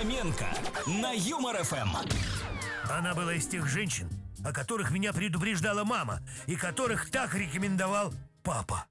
Фоменко на Юмор ФМ. Она была из тех женщин, о которых меня предупреждала мама и которых так рекомендовал папа.